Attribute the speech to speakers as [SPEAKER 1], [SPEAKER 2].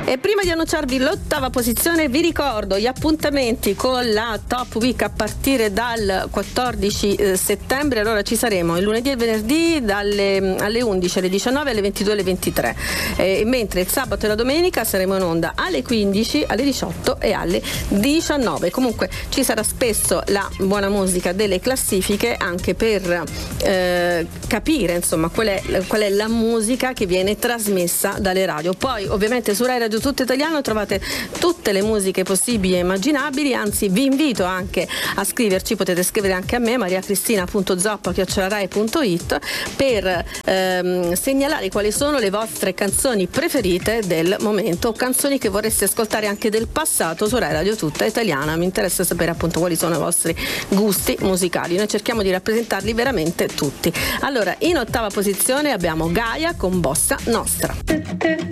[SPEAKER 1] E prima di annunciarvi l'8ª posizione vi ricordo gli appuntamenti con la Top Week a partire dal 14 settembre. Allora ci saremo il lunedì e il venerdì alle 11, alle 19, alle 22 e alle 23, mentre il sabato e la domenica saremo in onda alle 15, alle 18 e alle 19. Comunque ci sarà spesso la buona musica delle classifiche anche per capire insomma qual è la musica che viene trasmessa dalle radio. Poi ovviamente su Rai Radio Tutta Italiano trovate tutte le musiche possibili e immaginabili, anzi vi invito anche a scriverci, potete scrivere anche a me, mariacristina.zoppa@rai.it, per segnalare quali sono le vostre canzoni preferite del momento o canzoni che vorreste ascoltare anche del passato su Rai Radio Tutta Italiana. Mi interessa sapere appunto quali sono i vostri gusti musicali, noi cerchiamo di rappresentarli veramente tutti. Allora, in 8ª posizione abbiamo Gaia con Bossa Nostra.